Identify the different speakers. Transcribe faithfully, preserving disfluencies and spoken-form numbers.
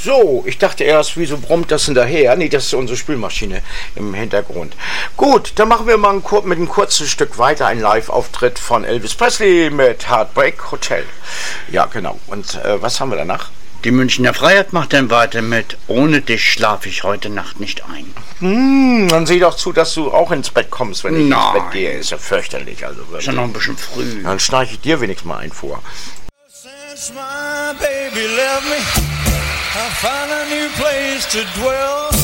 Speaker 1: So, ich dachte erst, wieso brummt das hinterher? Nee, das ist unsere Spülmaschine im Hintergrund. Gut, dann machen wir mal ein, mit einem kurzen Stück weiter einen Live-Auftritt von Elvis Presley mit Heartbreak Hotel. Ja, genau. Und äh, was haben wir danach?
Speaker 2: Die Münchner Freiheit macht dann weiter mit Ohne dich schlafe ich heute Nacht nicht ein.
Speaker 1: Hm, dann sieh doch zu, dass du auch ins Bett kommst, wenn ich
Speaker 2: Nein.
Speaker 1: ins Bett gehe. Ist ja fürchterlich. Also
Speaker 2: Ist ja noch ein bisschen früh.
Speaker 1: Dann schnarche ich dir wenigstens mal ein vor.
Speaker 3: Since my baby left me, I found a new place to dwell.